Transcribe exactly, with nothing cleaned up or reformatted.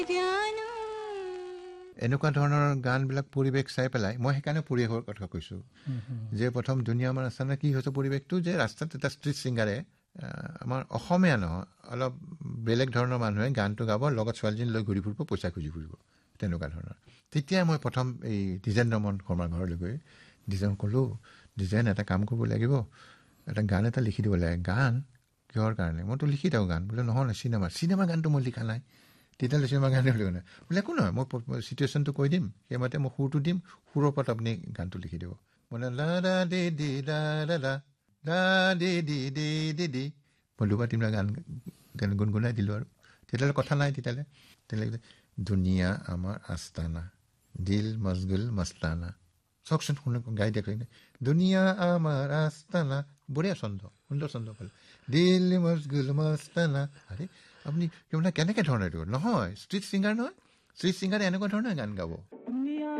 এনেকুৱা ধৰণৰ গানবিলাক পৰিৱেশ চাই পেলাই মই সেইকাৰণে পৰিৱেশৰ কথা কৈছোঁ যে প্ৰথম দুনিয়া আমাৰ আস্তানা কি হৈছে পৰিৱেশটো যে ৰাস্তাত এটা ষ্ট্ৰীট ছিংগাৰে আমাৰ অসমীয়া নহয় অলপ বেলেগ ধৰণৰ মানুহে গানটো গাব লগত ছোৱালীজনী লৈ ঘূৰি ফুৰিব পইচা খুজি ফুৰিব তেনেকুৱা ধৰণৰ তেতিয়া মই প্ৰথম এই দ্বিজেন্দ্ৰ মন শৰ্মাৰ ঘৰলৈ গৈ ডিজাইন ক'লোঁ ডিজাইন এটা কাম কৰিব লাগিব এটা গান এটা লিখি দিব লাগে গান কিহৰ কাৰণে মইতো লিখি দিওঁ গান বোলে নহয় চিনেমা চিনেমা গানটো মই লিখা নাই তেতিয়াহ'লে চিনেমা গান লিখিব নাই বোলে একো নহয় মই চিটুৱেশ্যনটো কৈ দিম সেইমতে মই সুৰটো দিম সুৰৰ ওপৰত আপুনি গানটো লিখি দিব মানে লা দা দে দি দা দা দা দা দে দি দে দি দি মই দুবাৰ তিনিবাৰ গান গান গুণগুণাই দিলোঁ আৰু তেতিয়াহ'লে কথা নাই তেতিয়াহ'লে তেতিয়াহ'লে দুনিয়া আমাৰ আস্তানা দিল মজগুল মস্তানা চাওকচোন শুন গাই দেখে দুনিয়া আমাৰ আস্তানা বঢ়িয়া ছন্দ সুন্দৰ ছন্দ পালে দিল মজগুল মস্তানা আৰে আপুনি কেনেকৈ ধৰণৰ এইটো নহয় ষ্ট্ৰীট ছিংগাৰ নহয় ষ্ট্ৰীট ছিংগাৰে এনেকুৱা ধৰণৰ গান গাব